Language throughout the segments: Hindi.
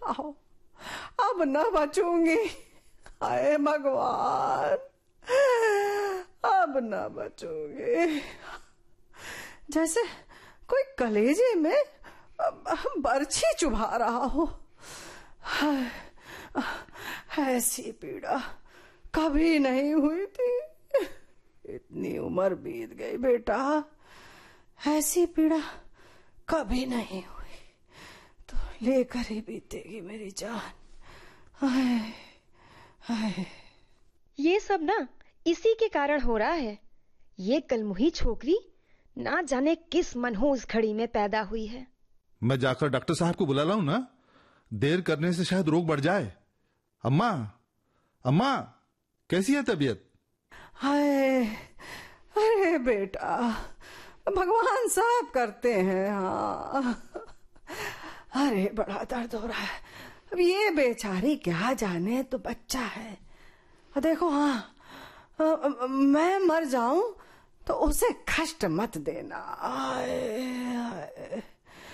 बचाओ, अब न बचूंगी। हाय भगवान, अब न बचूंगी। जैसे कोई कलेजे में बर्छी चुभा रहा हो। हाय, ऐसी पीड़ा कभी नहीं हुई थी। इतनी उम्र बीत गई बेटा, ऐसी पीड़ा कभी नहीं हुई। तो लेकर ही बीतेगी मेरी जान। हाय हाय। ये सब ना इसी के कारण हो रहा है। ये कलमुही छोकरी ना जाने किस मनहूस घड़ी में पैदा हुई है। मैं जाकर डॉक्टर साहब को बुला लाऊं ना? देर करने से शायद रोग बढ़ जाए। अम्मा, अम्मा, कैसी है तबीयत? हाय, अरे बेटा, भगवान सब करते हैं। हाँ, अरे बड़ा दर्द हो रहा है। अब ये बेचारी क्या जाने, तो बच्चा है। देखो, हाँ, मैं मर जाऊं तो उसे कष्ट मत देना। आए,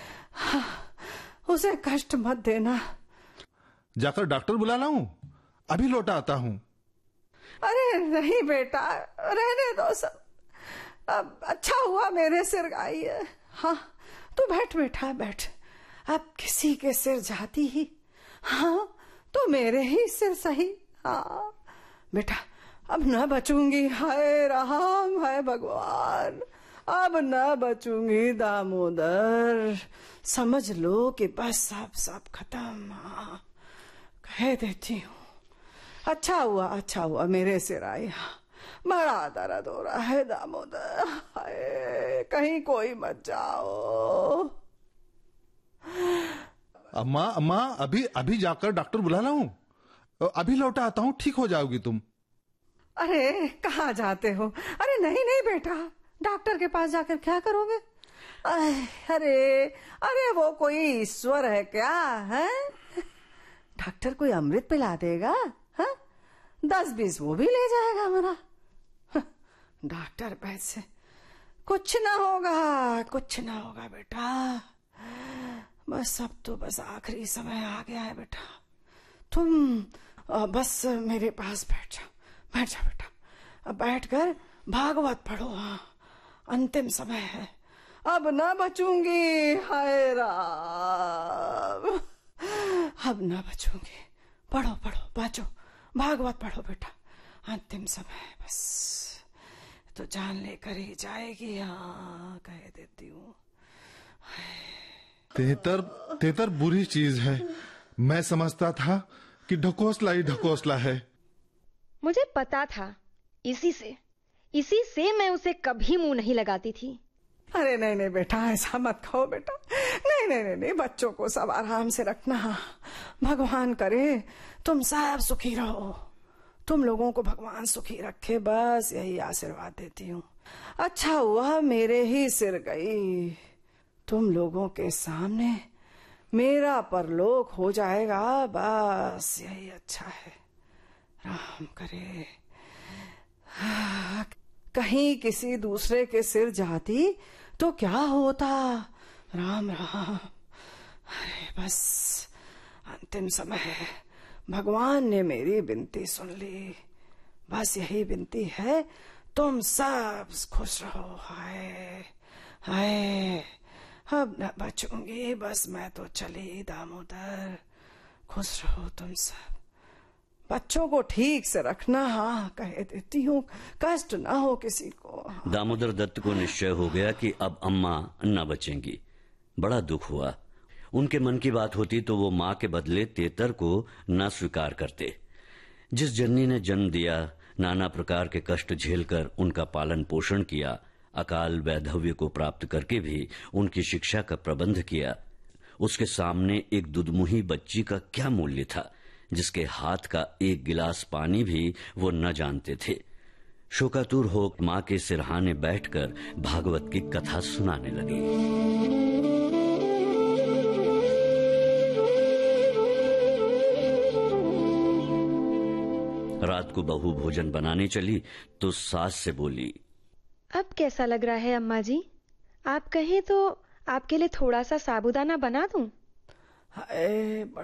उसे कष्ट मत देना। जाकर डॉक्टर बुला लाऊं? अभी लौटा आता हूं। अरे नहीं बेटा, रहने दो सब। अब अच्छा हुआ मेरे सिर आई है। हाँ, तू बैठ बेटा, बैठ। अब किसी के सिर जाती ही, हाँ, तो मेरे ही सिर सही। हाँ बेटा, अब न बचूंगी। हाय राम, हाय भगवान, अब न बचूंगी दामोदर। समझ लो कि बस सब खत्म। हाँ, कह देती हूँ। अच्छा हुआ मेरे सिर आई। बड़ा दर्द हो रहा है दामोदर। हाय, कहीं कोई मत जाओ। अम्मा, अम्मा, अभी जाकर डॉक्टर बुला लाऊं? अभी लौटा आता हूं, ठीक हो जाओगी तुम। अरे कहाँ जाते हो? अरे नहीं बेटा, डॉक्टर के पास जाकर क्या करोगे? अरे वो कोई ईश्वर है क्या है? डॉक्टर कोई अमृत पिला देगा? हाँ, 10-20 वो भी ले जाएगा हमारा। डॉक्टर पैसे, कुछ ना होगा बेटा। बस अब तो बस आखिरी समय आ गया है बेटा। तुम बस मेरे पास बैठ जाओ बेटा। अब बैठकर भागवत पढ़ो। हाँ, अंतिम समय है, अब ना बचूंगी। हाय राम, अब ना बचूंगी। पढ़ो बाजो, भागवत पढ़ो बेटा। अंतिम समय है, बस तो जान लेकर ही जाएगी। हाँ, कह देती हूँ। तेतर बुरी चीज है। मैं समझता था कि ढकोसला ही ढकोसला है। मुझे पता था। इसी से मैं उसे कभी मुंह नहीं लगाती थी। अरे नहीं बेटा, ऐसा मत कहो बेटा। नहीं, बच्चों को सब आराम से रखना। भगवान करे तुम सब सुखी रहो। तुम लोगों को भगवान सुखी रखे, बस यही आशीर्वाद देती हूँ। अच्छा हुआ मेरे ही सिर गई। तुम लोगों के सामने मेरा परलोक हो जाएगा, बस यही अच्छा है। राम करे कहीं किसी दूसरे के सिर जाती तो क्या होता। राम। अरे बस अंतिम समय है, भगवान ने मेरी विनती सुन ली। बस यही विनती है, तुम सब खुश रहो। हाय, अब न बचूंगी, बस मैं तो चली दामोदर। खुश रहो तुम सब। बच्चों को ठीक से रखना। हाँ, कह देती हूँ, कष्ट ना हो किसी को। दामोदर दत्त को निश्चय हो गया कि अब अम्मा न बचेंगी। बड़ा दुख हुआ। उनके मन की बात होती तो वो माँ के बदले तेतर को न स्वीकार करते। जिस जननी ने जन्म दिया, नाना प्रकार के कष्ट झेलकर उनका पालन पोषण किया, अकाल वैधव्य को प्राप्त करके भी उनकी शिक्षा का प्रबंध किया, उसके सामने एक दुधमुही बच्ची का क्या मूल्य था, जिसके हाथ का एक गिलास पानी भी वो न जानते थे। शोकातुर हो माँ के सिरहाने बैठकर भागवत की कथा सुनाने लगी। रात को बहू भोजन बनाने चली तो सास से बोली, अब कैसा लग रहा है अम्मा जी? आप कहें तो आपके लिए थोड़ा सा साबूदाना बना दूं? हाय